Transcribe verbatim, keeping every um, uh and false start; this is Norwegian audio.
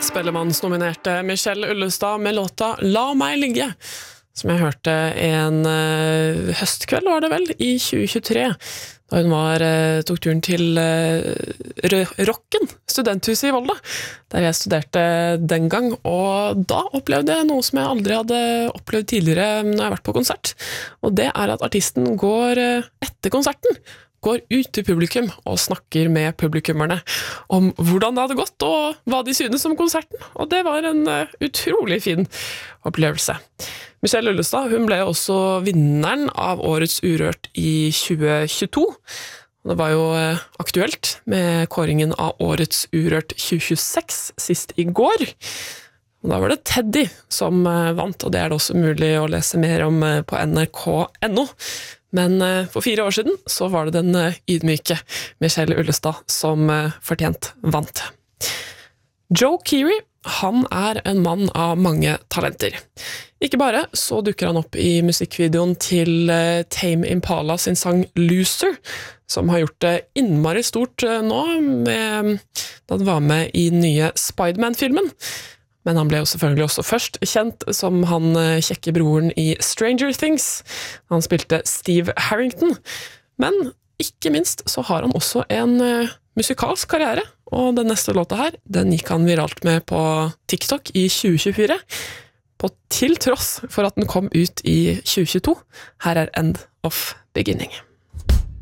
Spellemannsnominerte Michelle Ullestad med låta La meg ligge, som jeg hørte en uh, høstkveld var det vel, i tjue tjuetre, da hun var, uh, tok turen til uh, Rocken, studenthuset i Volda, der jeg studerte den gang, og da opplevde jeg noe som jeg aldri hadde opplevd tidligere når jeg har vært på konsert, og det er at artisten går uh, etter konserten, går ut til publikum og snakker med publikummerne om hvordan det hadde gått og hva de synes om konserten, og det var en uh, utrolig fin opplevelse. Michelle Ullestad, hun ble også vinneren av Årets Urørt i tjue tjueto. Det var jo uh, aktuelt med kåringen av Årets Urørt tjue tjueseks sist i går. Og da var det Teddy som uh, vant, og det er det også mulig å lese mer om uh, på N R K punktum N O. Men uh, for fire år siden så var det den uh, ydmyke Michelle Ullestad som uh, fortjent vant. Joe Keery, han er en mann av mange talenter. Ikke bare så dukker han opp i musikkvideoen til uh, Tame Impala sin sang Loser, som har gjort det innmari stort uh, nå, med, da han var med i den nye Spider-Man-filmen. Men han ble jo selvfølgelig også først kjent som han kjekke broren i Stranger Things. Han spilte Steve Harrington. Men ikke minst så har han også en uh, musikalsk karriere, og den neste låta her, den gikk han viralt med på TikTok i tjue tjuefire, på til tross for at den kom ut i tjue tjueto. Her er End of Beginning.